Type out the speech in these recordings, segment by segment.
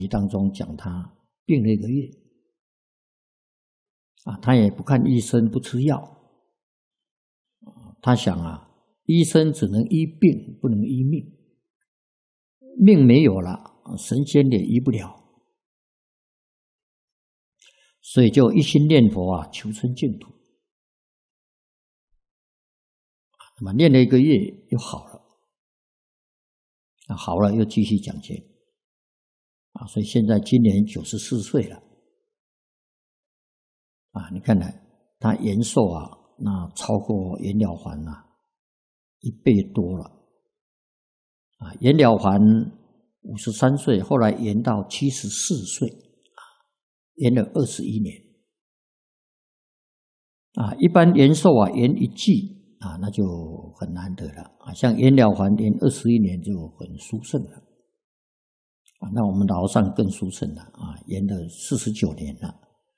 当中讲他病了1个月，他也不看医生，不吃药，他想医生只能医病，不能医命，命没有了，神仙也医不了，所以就一心念佛求生净土。那么念了1个月又好了，好了又继续讲经所以现在今年94岁了你看来他延寿那超过袁了凡1倍多了袁了凡53岁，后来延到74岁延了21年一般延寿延1纪那就很难得了像袁了凡延21年就很殊胜了那我们老上更殊胜了延了49年了。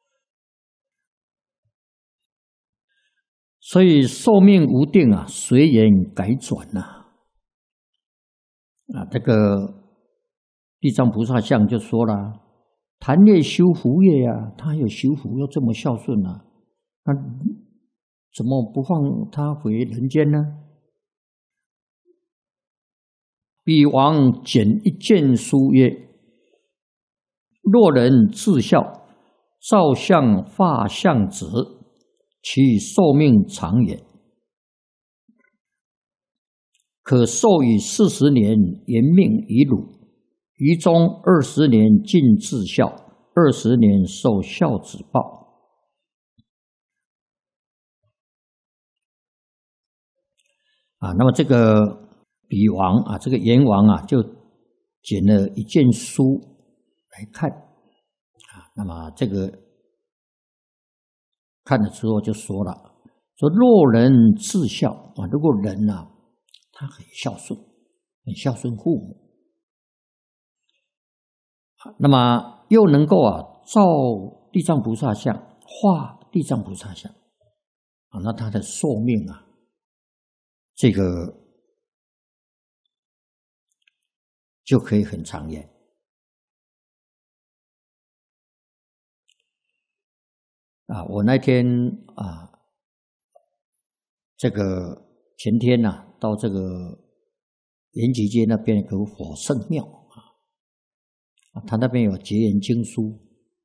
所以寿命无定随缘改转这个地藏菩萨像就说了，谈业修福业他有修福又这么孝顺那怎么不放他回人间呢？彼王简一谏书曰：若人自孝，照相化相子，其寿命长也，可授予40年延命以汝，于中20年尽至孝，20年受孝子报。那么这个比王这个阎王就捡了一件书来看那么这个看了之后就说了，说若人自孝如果人他很孝顺父母那么又能够照地藏菩萨像画地藏菩萨像那他的寿命这个就可以很长远我那天这个前天到这个延吉街那边有火圣庙他那边有结缘经书，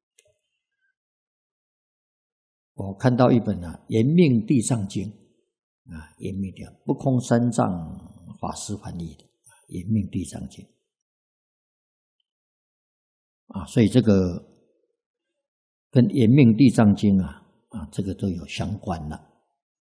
我看到一本延命地藏经延命地藏不空三藏法师翻译的延命地藏经所以这个跟延命地藏经这个都有相关了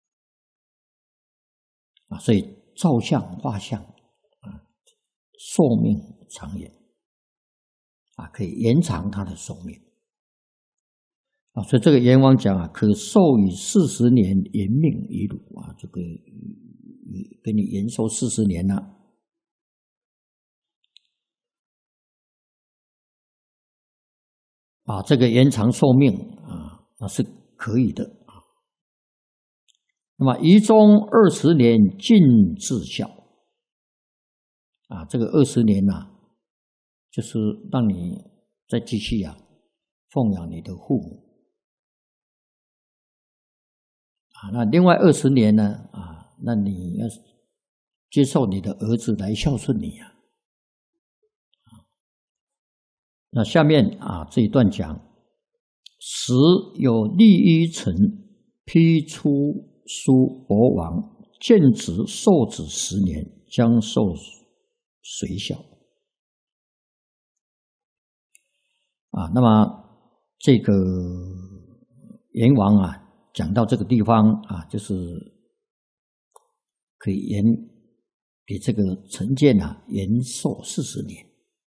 所以照相画像寿命长远可以延长他的寿命所以这个阎王讲可授予40年延命以汝这个给你延寿40年了这个延长寿命那是可以的那么于中20年尽至孝这个20年就是让你再继续奉养你的父母那另外20年呢那你要接受你的儿子来孝顺你那下面这一段讲，时有利依臣批出书国王，见子受子10年，将受随孝那么这个阎王讲到这个地方就是可以给这个陈建延寿40年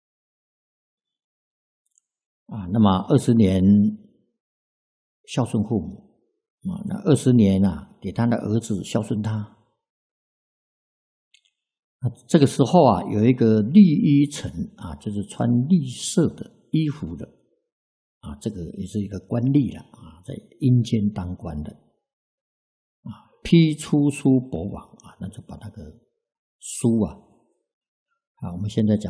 那么20年孝顺父母那20年给他的儿子孝顺他这个时候有一个绿衣臣就是穿绿色的衣服的这个也是一个官吏了在阴间当官的批出书博王那就把那个书我们现在讲